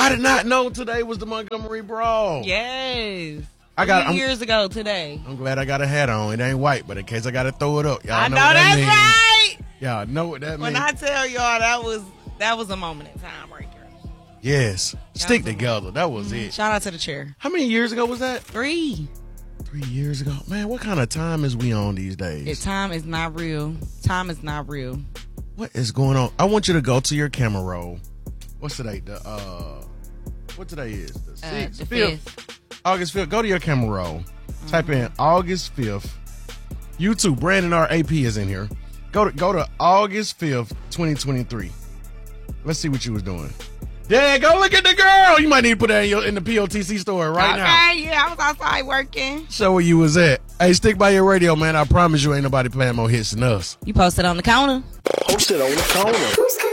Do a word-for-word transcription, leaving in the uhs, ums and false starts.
I did not know today was the Montgomery Brawl. Yes. I got Three years ago today. I'm glad I got a hat on. It ain't white, but in case I got to throw it up. Y'all I know, know, what that that's means. right. Y'all know what that When means. I tell y'all that was that was a moment in time right there. Yes. Stick together. That was Mm-hmm. it. Shout out to the chair. How many years ago was that? Three. Three years ago. Man, what kind of time is we on these days? If time is not real. Time is not real. What is going on? I want you to go to your camera roll. What's today? The uh, what today is? The sixth, uh, the fifth. fifth. August fifth. Go to your camera roll. Mm-hmm. Type in August fifth. YouTube. Brandon R A P is in here. Go to go to August fifth, twenty twenty-three. Let's see what you was doing. Yeah, go look at the girl. You might need to put that in, your, in the P O T C store right okay, now. yeah, I was outside working. Show where you was at. Hey, stick by your radio, man. I promise you ain't nobody playing more hits than us. You posted on the counter. Posted on the counter.